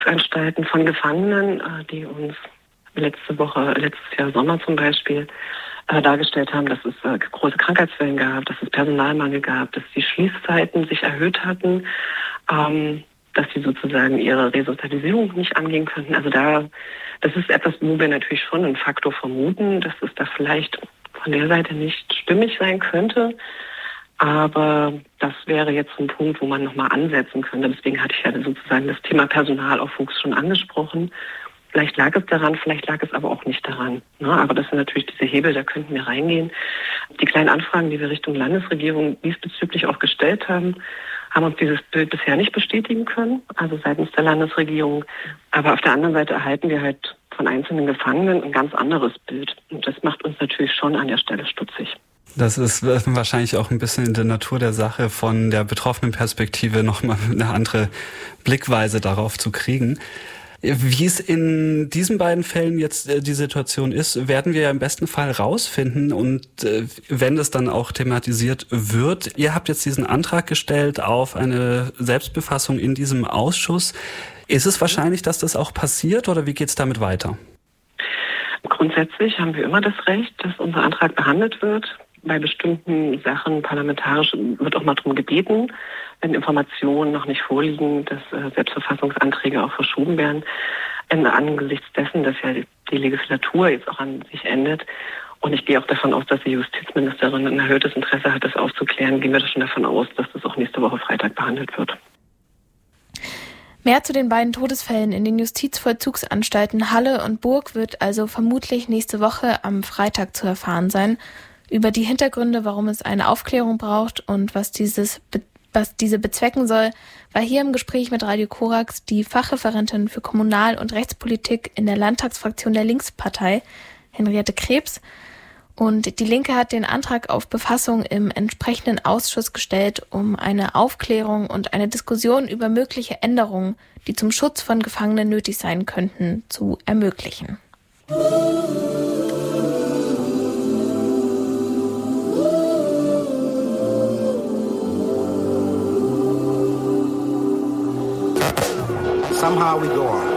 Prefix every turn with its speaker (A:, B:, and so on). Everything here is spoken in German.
A: Anstalten von Gefangenen, die uns letztes Jahr Sommer zum Beispiel, dargestellt haben, dass es große Krankheitswellen gab, dass es Personalmangel gab, dass die Schließzeiten sich erhöht hatten, dass sie sozusagen ihre Resozialisierung nicht angehen könnten. Also das ist etwas, wo wir natürlich schon einen Faktor vermuten, dass es da vielleicht von der Seite nicht stimmig sein könnte. Aber das wäre jetzt ein Punkt, wo man nochmal ansetzen könnte. Deswegen hatte ich ja sozusagen das Thema Personalaufwuchs schon angesprochen. Vielleicht lag es daran, vielleicht lag es aber auch nicht daran. Aber das sind natürlich diese Hebel, da könnten wir reingehen. Die kleinen Anfragen, die wir Richtung Landesregierung diesbezüglich auch gestellt haben uns dieses Bild bisher nicht bestätigen können, also seitens der Landesregierung. Aber auf der anderen Seite erhalten wir halt von einzelnen Gefangenen ein ganz anderes Bild. Und das macht uns natürlich schon an der Stelle stutzig.
B: Das ist wahrscheinlich auch ein bisschen in der Natur der Sache, von der betroffenen Perspektive nochmal eine andere Blickweise darauf zu kriegen. Wie es in diesen beiden Fällen jetzt die Situation ist, werden wir ja im besten Fall rausfinden. Und wenn das dann auch thematisiert wird, ihr habt jetzt diesen Antrag gestellt auf eine Selbstbefassung in diesem Ausschuss. Ist es wahrscheinlich, dass das auch passiert, oder wie geht es damit weiter?
A: Grundsätzlich haben wir immer das Recht, dass unser Antrag behandelt wird. Bei bestimmten Sachen parlamentarisch wird auch mal darum gebeten, wenn Informationen noch nicht vorliegen, dass Selbstverfassungsanträge auch verschoben werden. Angesichts dessen, dass ja die Legislatur jetzt auch an sich endet, und ich gehe auch davon aus, dass die Justizministerin ein erhöhtes Interesse hat, das aufzuklären, gehen wir da schon davon aus, dass das auch nächste Woche Freitag behandelt wird.
C: Mehr zu den beiden Todesfällen in den Justizvollzugsanstalten Halle und Burg wird also vermutlich nächste Woche am Freitag zu erfahren sein. Über die Hintergründe, warum es eine Aufklärung braucht und was diese bezwecken soll, war hier im Gespräch mit Radio Korax die Fachreferentin für Kommunal- und Rechtspolitik in der Landtagsfraktion der Linkspartei, Henriette Krebs. Und die Linke hat den Antrag auf Befassung im entsprechenden Ausschuss gestellt, um eine Aufklärung und eine Diskussion über mögliche Änderungen, die zum Schutz von Gefangenen nötig sein könnten, zu ermöglichen.
D: Somehow we go on.